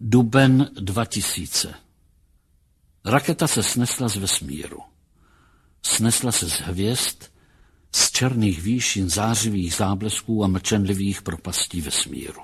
Duben 2000. Raketa se snesla z vesmíru. Snesla se z hvězd, z černých výšin zářivých záblesků a mlčenlivých propastí vesmíru.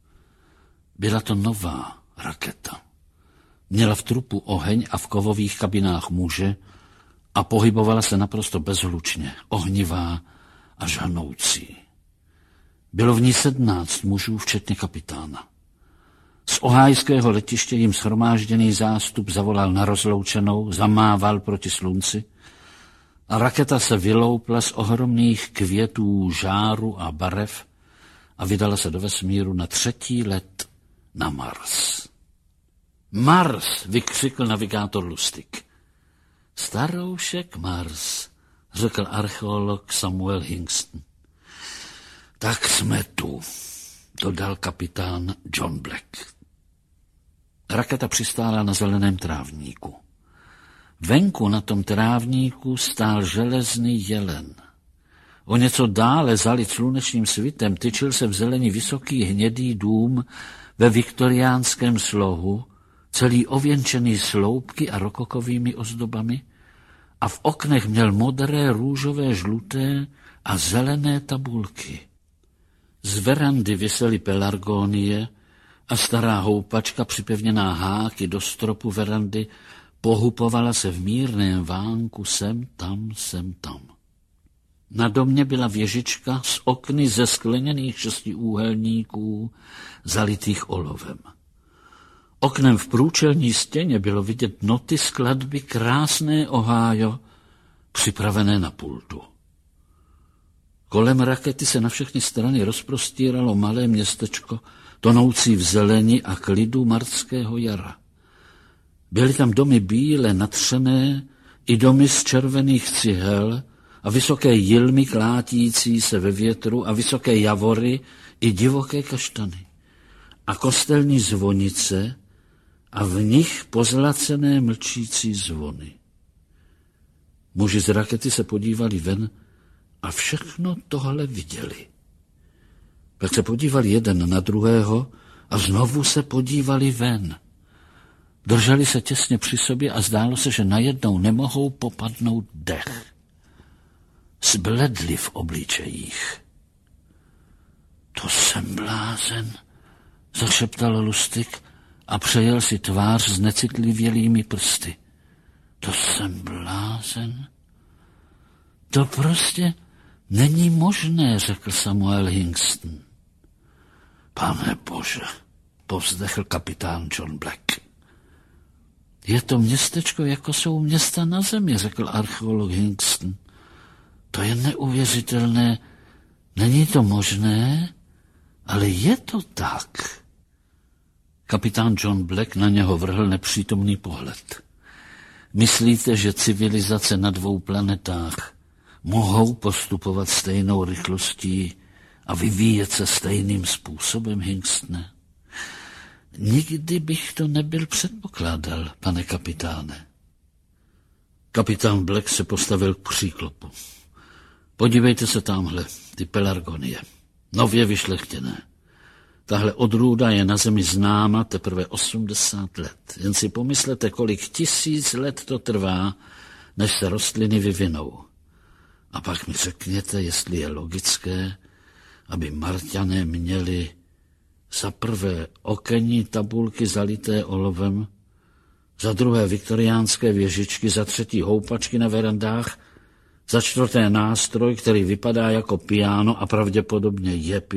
Byla to nová raketa. Měla v trupu oheň a v kovových kabinách muže a pohybovala se naprosto bezhlučně, ohnivá a žhanoucí. Bylo v ní 17 mužů, včetně kapitána. Z ohájského letiště jim shromážděný zástup zavolal na rozloučenou, zamával proti slunci a raketa se vyloupla z ohromných květů žáru a barev a vydala se do vesmíru na 3. let na Mars. Mars, vykřikl navigátor Lustig. Staroušek Mars, řekl archeolog Samuel Hingston. Tak jsme tu, dodal kapitán John Black. Raketa přistála na zeleném trávníku. Venku na tom trávníku stál železný jelen. O něco dále, zalit slunečním svitem, tyčil se v zelení vysoký hnědý dům ve viktoriánském slohu, celý ověnčený sloupky a rokokovými ozdobami, a v oknech měl modré, růžové, žluté a zelené tabulky. Z verandy visely pelargonie a stará houpačka připevněná háky do stropu verandy pohupovala se v mírném vánku sem tam. Na domě byla věžička s okny ze skleněných 6 úhelníků zalitých olovem. Oknem v průčelní stěně bylo vidět noty skladby Krásné Ohio, připravené na pultu. Kolem rakety se na všechny strany rozprostíralo malé městečko, tonoucí v zeleni a klidu martského jara. Byly tam domy bíle natřené i domy z červených cihel a vysoké jilmy klátící se ve větru a vysoké javory i divoké kaštany. A kostelní zvonice a v nich pozlacené mlčící zvony. Muži z rakety se podívali ven a všechno tohle viděli. Pak se podívali jeden na druhého a znovu se podívali ven. Drželi se těsně při sobě a zdálo se, že najednou nemohou popadnout dech. Zbledli v obličejích. To jsem blázen, zašeptal Lustig a přejel si tvář s necitlivělými prsty. To jsem blázen? To prostě není možné, řekl Samuel Hingston. Pane Bože, povzdechl kapitán John Black. Je to městečko, jako jsou města na zemi, řekl archeolog Hingston. To je neuvěřitelné, není to možné, ale je to tak. Kapitán John Black na něho vrhl nepřítomný pohled. Myslíte, že civilizace na 2 planetách mohou postupovat stejnou rychlostí a vyvíjet se stejným způsobem, Hingstne? Nikdy bych to nebyl předpokládal, pane kapitáne. Kapitán Black se postavil k příklopu. Podívejte se tamhle, ty pelargonie, nově vyšlechtěné. Tahle odrůda je na zemi známa teprve 80 let. Jen si pomyslete, kolik 1000 let to trvá, než se rostliny vyvinou. A pak mi řekněte, jestli je logické, aby Marťané měli za prvé okenní tabulky zalité olovem, za druhé viktoriánské věžičky, za 3. houpačky na verandách, za 4. nástroj, který vypadá jako piano a pravděpodobně je